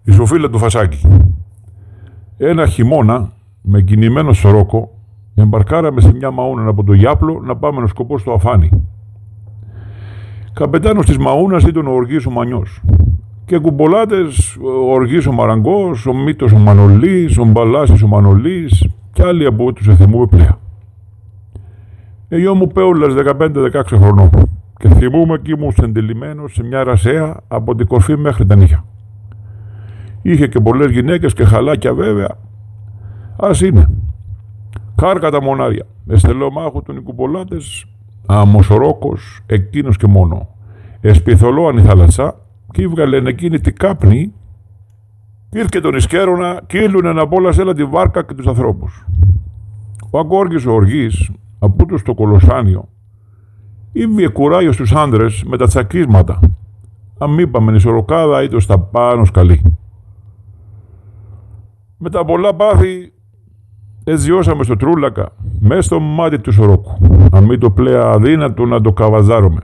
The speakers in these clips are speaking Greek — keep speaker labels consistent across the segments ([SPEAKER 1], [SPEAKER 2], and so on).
[SPEAKER 1] Η Σοφίλα του Φασάκη. Ένα χειμώνα, με κινημένο σωρόκο, εμπαρκάραμε σε μια μαούνα από το Γιάπλο να πάμε να σκοπό στο Αφάνι. Καπετάνος της μαούνας ήταν ο Οργής ο Μανιός. Και κουμπολάτες ο Οργής ο Μαραγκός, ο Μήτος ο Μανολής, ο Μπαλάσης ο Μανολής και άλλοι από τους εθιμούμε πλέα. Εγώ μου πέουλας 15-16 χρονών και θυμούμαι κι ήμουν σεντελημένος σε μια ρασέα από την κορφή μέχρι τα νύχια. Είχε και πολλές γυναίκες και χαλάκια βέβαια. Ας είναι. Κάρκα τα μονάρια. Εστελομάχου των οικουπολάτες, αμοσορόκος, εκείνος και μόνο. Εσπιθολόαν η θάλασσα κι έβγαλε εκείνη την κάπνη. Ήρθε τον Ισκέρονα κι ήλουνε να πόλασε έλα τη βάρκα και τους ανθρώπους. Ο Αγκόργης ο Οργής, από του στο Κολοσάνιο, ήβγε κουράγιο στους άντρες με τα τσακίσματα. Αν είπαμε η σωροκάδα ήταν στα πάνω σκαλί. Με τα πολλά πάθη εζιώσαμε στο Τρούλακα, μέσα στο μάτι του σωρόκου. Αν μην το πλέα αδύνατο να το καβαζάρουμε.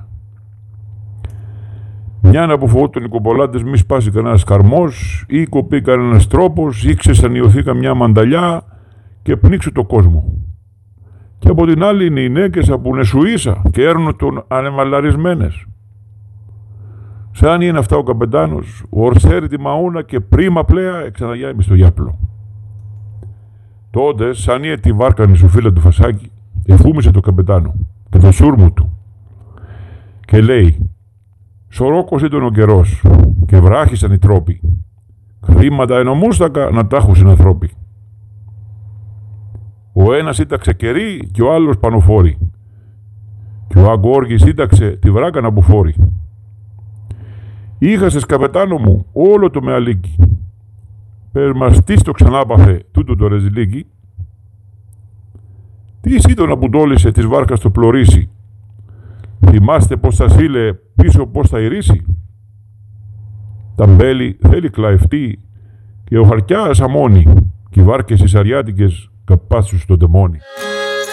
[SPEAKER 1] Μια από φοβόταν οι κοπολάτες μη σπάσει κανένας καρμός ή κοπεί κανένας τρόπος ή ξεσανιωθεί καμιά μανταλιά και πνίξει το κόσμο. Και από την άλλη είναι οι γυναίκες από νεσουίσα και έρνουν τον ανεμαλαρισμένες. Σαν είναι αυτά ο καπετάνος, ο ορσέρι τη μαούνα και πρίμα πλέα εξαναγιάμει στο Γιάπλο. Τότε, σαν είναι τη βάρκανη σου φίλα του Φασάκη, εφούμισε το καπετάνο και το σούρμου του και λέει: «Σωρόκος ήταν ο καιρός και βράχησαν οι τρόποι. Χρήματα ενομούστακα να τάχουσιν ανθρώποι. Ο ένας ήταξε κερί και ο άλλος πανοφόρη και ο Αγκόργης ήταξε τη βράκα να μπουφόρει. Είχασες καπετάνο μου όλο το μεαλίκι. Πες μας τι στο ξανάπαθε τούτο το ρεζιλίκι. Τι σύντονα που τόλισε της βάρκας το πλωρίσι. Θυμάστε πως σας φίλε πίσω πως θα ηρίσει. Τα μπέλη θέλει κλαευτεί και ο χαρτιάς αμώνει και οι βάρκες οι σαριάτικες καπάσους στο τεμόνι».